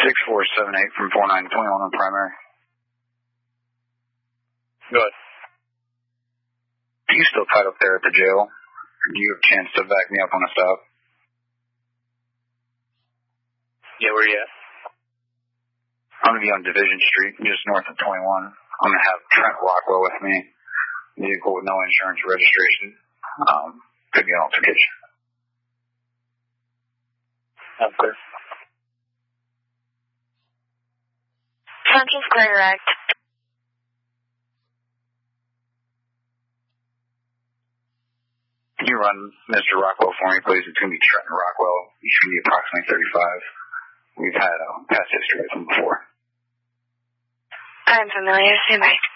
6478 from 4921 on primary. Good. Are you still tied up there at the jail? Do you have a chance to back me up on a stop? Yeah, where you at? I'm going to be on Division Street, just north of 21. I'm going to have Trent Rockwell with me. Vehicle with no insurance or registration. Could be an altercation. Okay. Central Square Direct. Can you run Mr. Rockwell for me, please? It's going to be Trent Rockwell. He should be approximately 35. We've had past history with him before. I'm familiar. Stand by.